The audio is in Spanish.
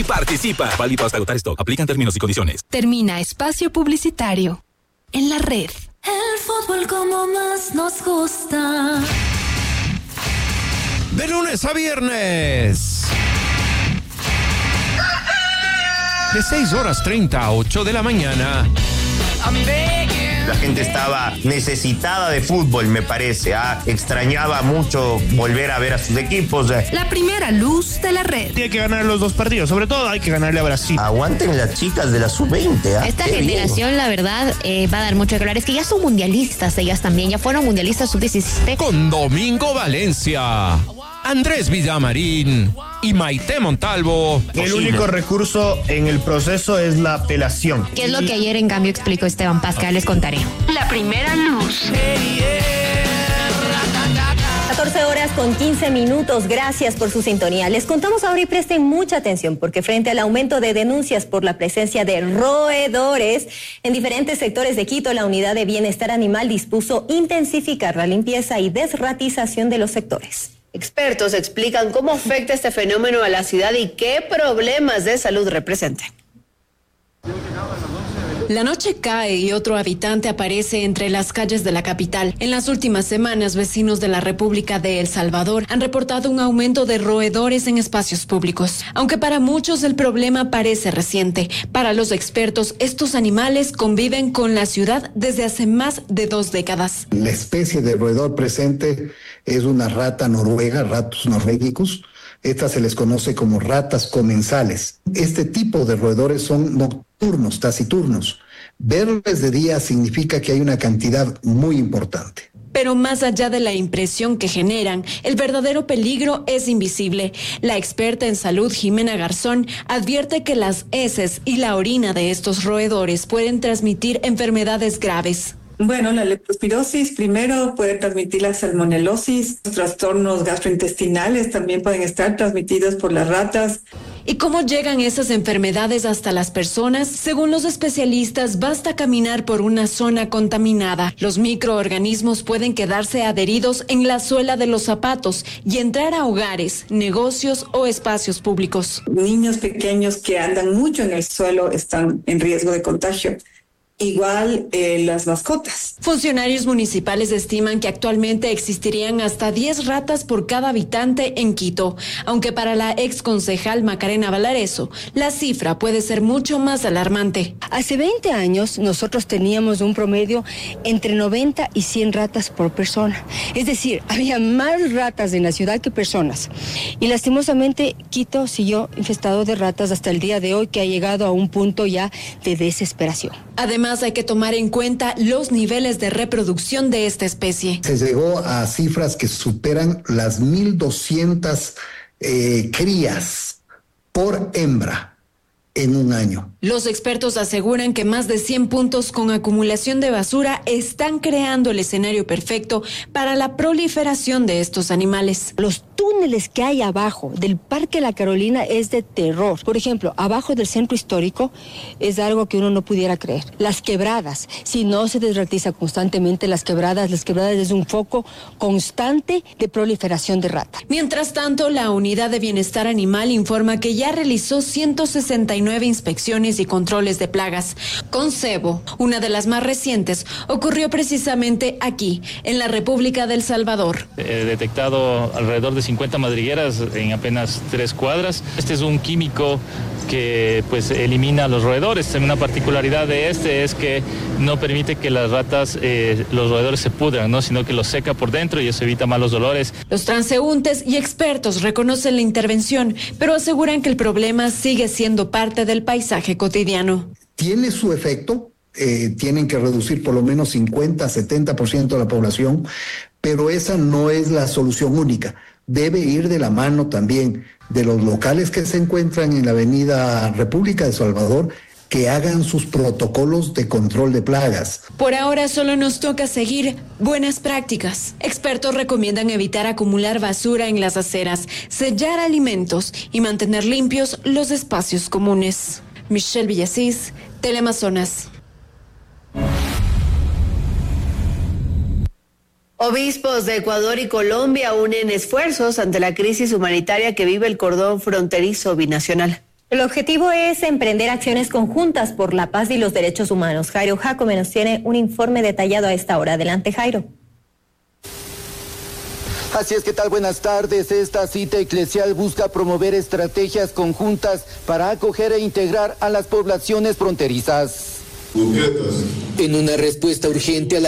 participa. Válido hasta agotar stock. Aplican términos y condiciones. Termina espacio publicitario en la red. El fútbol como más nos gusta. De lunes a viernes. De 6:30 a 8 de la mañana. La gente estaba necesitada de fútbol, me parece. Extrañaba mucho volver a ver a sus equipos. La primera luz de la red. Tiene que ganar los dos partidos, sobre todo hay que ganarle a Brasil. Aguanten las chicas de la sub-20. Esta generación, la verdad, va a dar mucho que hablar. Es que ya son mundialistas, ellas también. Ya fueron mundialistas sub-17. Con Domingo Valencia, Andrés Villamarín y Maite Montalvo. El único recurso en el proceso es la apelación. ¿Qué es lo que ayer, en cambio, explicó Esteban Paz? Que les contaré. La primera luz. 14:15. Gracias por su sintonía. Les contamos ahora y presten mucha atención porque frente al aumento de denuncias por la presencia de roedores en diferentes sectores de Quito, la Unidad de Bienestar Animal dispuso intensificar la limpieza y desratización de los sectores. Expertos explican cómo afecta este fenómeno a la ciudad y qué problemas de salud representa. La noche cae y otro habitante aparece entre las calles de la capital. En las últimas semanas, vecinos de la República de El Salvador han reportado un aumento de roedores en espacios públicos. Aunque para muchos el problema parece reciente, para los expertos, estos animales conviven con la ciudad desde hace más de 2 décadas. La especie de roedor presente es una rata noruega, Ratus norvegicus. Estas se les conoce como ratas comensales. Este tipo de roedores son nocturnos, taciturnos. Verles de día significa que hay una cantidad muy importante. Pero más allá de la impresión que generan, el verdadero peligro es invisible. La experta en salud, Jimena Garzón, advierte que las heces y la orina de estos roedores pueden transmitir enfermedades graves. Bueno, la leptospirosis primero puede transmitir la salmonelosis, los trastornos gastrointestinales también pueden estar transmitidos por las ratas. ¿Y cómo llegan esas enfermedades hasta las personas? Según los especialistas, basta caminar por una zona contaminada. Los microorganismos pueden quedarse adheridos en la suela de los zapatos y entrar a hogares, negocios o espacios públicos. Niños pequeños que andan mucho en el suelo están en riesgo de contagio. Igual las mascotas. Funcionarios municipales estiman que actualmente existirían hasta 10 ratas por cada habitante en Quito, aunque para la exconcejal Macarena Valareso, la cifra puede ser mucho más alarmante. Hace 20 años nosotros teníamos un promedio entre 90 y 100 ratas por persona. Es decir, había más ratas en la ciudad que personas. Y lastimosamente Quito siguió infestado de ratas hasta el día de hoy, que ha llegado a un punto ya de desesperación. Además, hay que tomar en cuenta los niveles de reproducción de esta especie. Se llegó a cifras que superan las 1,200 crías por hembra en un año. Los expertos aseguran que más de 100 puntos con acumulación de basura están creando el escenario perfecto para la proliferación de estos animales. Los túneles que hay abajo del Parque La Carolina es de terror. Por ejemplo, abajo del centro histórico es algo que uno no pudiera creer. Las quebradas, si no se desratiza constantemente las quebradas es un foco constante de proliferación de ratas. Mientras tanto, la Unidad de Bienestar Animal informa que ya realizó 169 inspecciones y controles de plagas. Con cebo, una de las más recientes, ocurrió precisamente aquí, en la República del Salvador. He detectado alrededor de 50 madrigueras en apenas 3 cuadras. Este es un químico que pues elimina los roedores. Una particularidad de este es que no permite que las ratas, los roedores se pudran, ¿no? Sino que los seca por dentro y eso evita malos dolores. Los transeúntes y expertos reconocen la intervención, pero aseguran que el problema sigue siendo parte del paisaje cotidiano. Tiene su efecto, tienen que reducir por lo menos 50-70% de la población, pero esa no es la solución única. Debe ir de la mano también de los locales que se encuentran en la Avenida República de Salvador, que hagan sus protocolos de control de plagas. Por ahora solo nos toca seguir buenas prácticas. Expertos recomiendan evitar acumular basura en las aceras, sellar alimentos y mantener limpios los espacios comunes. Michelle Villasís, Teleamazonas. Obispos de Ecuador y Colombia unen esfuerzos ante la crisis humanitaria que vive el cordón fronterizo binacional. El objetivo es emprender acciones conjuntas por la paz y los derechos humanos. Jairo Jacome nos tiene un informe detallado a esta hora. Adelante, Jairo. Así es, ¿qué tal? Buenas tardes. Esta cita eclesial busca promover estrategias conjuntas para acoger e integrar a las poblaciones fronterizas. En una respuesta urgente a la